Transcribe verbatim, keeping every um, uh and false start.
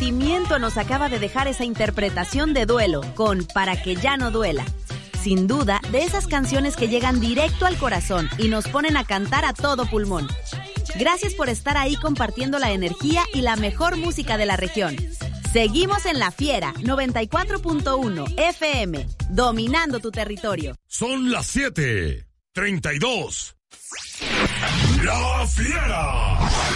sentimiento nos acaba de dejar esa interpretación de Duelo con Para que ya no duela. Sin duda, de esas canciones que llegan directo al corazón y nos ponen a cantar a todo pulmón. Gracias por estar ahí compartiendo la energía y la mejor música de la región. Seguimos en La Fiera noventa y cuatro punto uno F M, dominando tu territorio. Son las siete treinta y dos. La Fiera.